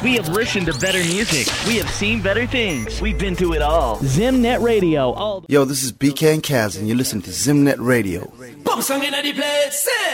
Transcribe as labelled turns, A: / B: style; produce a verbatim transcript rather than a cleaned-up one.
A: We have listened to better music. We have seen better things. We've been to it all. Zimnet Radio. All
B: Yo, this is B K and Kaz, and you listen to Zimnet Radio.
C: Bump song in the place.